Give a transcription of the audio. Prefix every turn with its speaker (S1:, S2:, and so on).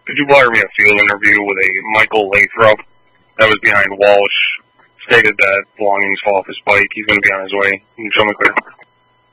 S1: Could you wire me a field interview with a Michael Lathrop that was behind Walsh? Stated that belongings fall off his bike. He's going to be on his way. Can you show me clear?